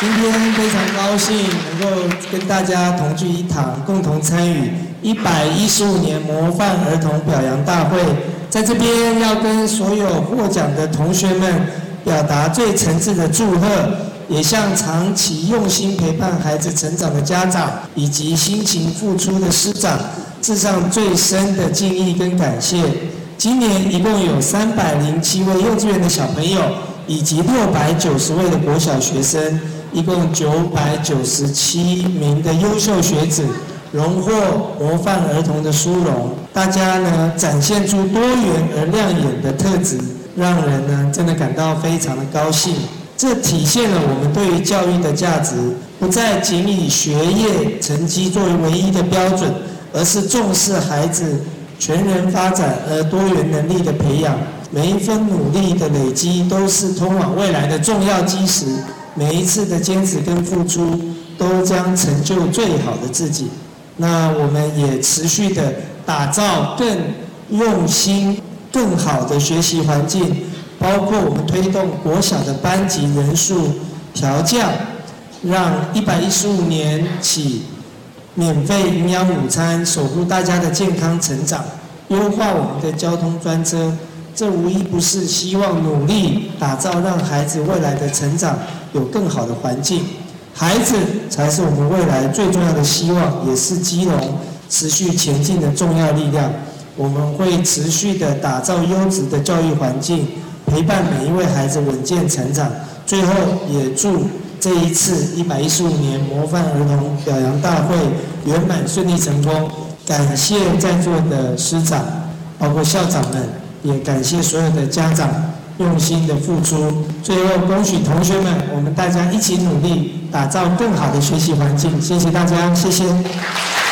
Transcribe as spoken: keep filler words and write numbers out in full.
今天非常高兴能够跟大家同聚一堂，共同参与一百一十五年模范儿童表扬大会。在这边要跟所有获奖的同学们表达最诚挚的祝贺，也向长期用心陪伴孩子成长的家长以及辛勤付出的师长致上最深的敬意跟感谢。今年一共有三百零七位幼稚园的小朋友，以及六百九十位的国小学生，一共九百九十七名的优秀学子荣获模范儿童的殊荣。大家呢展现出多元而亮眼的特质，让人呢真的感到非常的高兴。这体现了我们对于教育的价值，不再仅以学业成绩作为唯一的标准，而是重视孩子全人发展而多元能力的培养。每一分努力的累积都是通往未来的重要基石，每一次的坚持跟付出都将成就最好的自己。那我们也持续的打造更用心更好的学习环境，包括我们推动国小的班级人数调降，让一百一十五年起免费营养午餐，守护大家的健康成长，优化我们的交通专车。这无一不是希望努力打造让孩子未来的成长有更好的环境。孩子才是我们未来最重要的希望，也是基隆持续前进的重要力量。我们会持续的打造优质的教育环境，陪伴每一位孩子稳健成长。最后也祝这一次一百一十五年模范儿童表扬大会圆满顺利成功。感谢在座的师长，包括校长们，也感谢所有的家长用心的付出。最后恭喜同学们，我们大家一起努力，打造更好的学习环境。谢谢大家，谢谢。